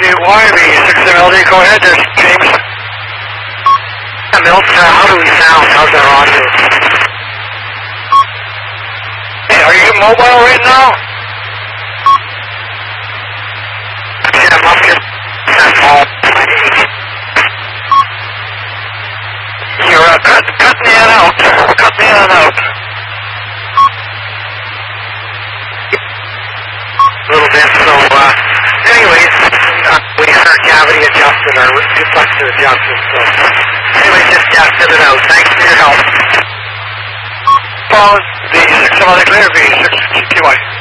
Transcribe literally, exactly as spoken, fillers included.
Y V six M L D, go ahead, there's James. Milton, uh, how do we sound? How's our audio? Hey, are you mobile right now? Yeah, I'm up here. That's all. You're uh, cut, cutting in and out. Cutting in and out. A little bit, so, uh, anyways, uh, we had our cavity adjusted, our deflector adjusted, so, anyways, just tested it out. Thanks for your help. Paul, the six M L D clear, V six T Y.